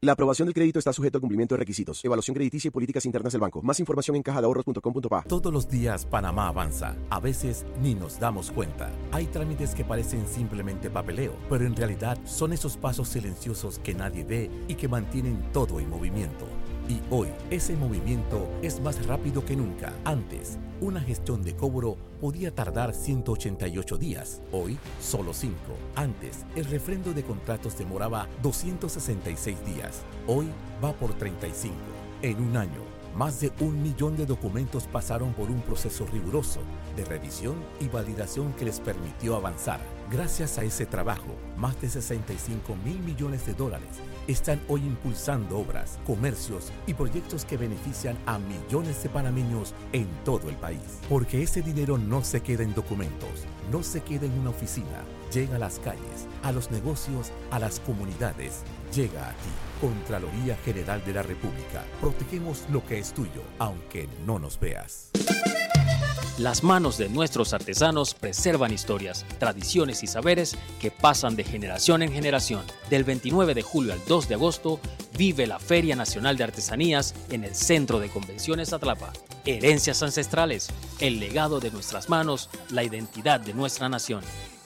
La aprobación del crédito está sujeto a cumplimiento de requisitos, evaluación crediticia y políticas internas del banco. Más información en cajadeahorros.com.pa. Todos los días Panamá avanza. A veces ni nos damos cuenta. Hay trámites que parecen simplemente papeleo, pero en realidad son esos pasos silenciosos que nadie ve y que mantienen todo en movimiento. Y hoy, ese movimiento es más rápido que nunca. Antes, una gestión de cobro podía tardar 188 días. Hoy, solo 5. Antes, el refrendo de contratos demoraba 266 días. Hoy, va por 35. En un año, más de 1 millón de documentos pasaron por un proceso riguroso de revisión y validación que les permitió avanzar. Gracias a ese trabajo, más de 65.000 millones de dólares están hoy impulsando obras, comercios y proyectos que benefician a millones de panameños en todo el país. Porque ese dinero no se queda en documentos, no se queda en una oficina, llega a las calles, a los negocios, a las comunidades, llega a ti. Contraloría General de la República. Protegemos lo que es tuyo, aunque no nos veas. Las manos de nuestros artesanos preservan historias, tradiciones y saberes que pasan de generación en generación. Del 29 de julio al 2 de agosto, vive la Feria Nacional de Artesanías en el Centro de Convenciones Atlapa. Herencias ancestrales, el legado de nuestras manos, la identidad de nuestra nación.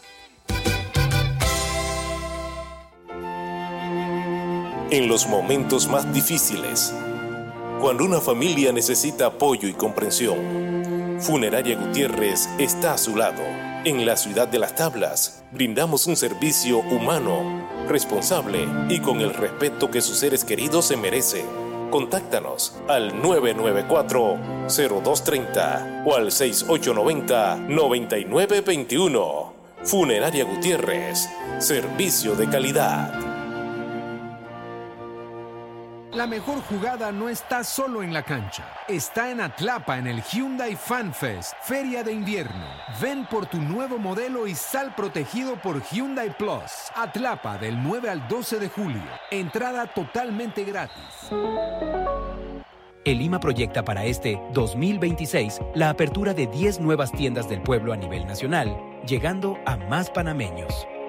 En los momentos más difíciles, cuando una familia necesita apoyo y comprensión, Funeraria Gutiérrez está a su lado. En la ciudad de Las Tablas, brindamos un servicio humano, responsable y con el respeto que sus seres queridos se merecen. Contáctanos al 994-0230 o al 6890-9921. Funeraria Gutiérrez, servicio de calidad. La mejor jugada no está solo en la cancha, está en Atlapa en el Hyundai Fan Fest, Feria de Invierno. Ven por tu nuevo modelo y sal protegido por Hyundai Plus. Atlapa del 9 al 12 de julio. Entrada totalmente gratis. El IMA proyecta para este 2026 la apertura de 10 nuevas tiendas del pueblo a nivel nacional, llegando a más panameños.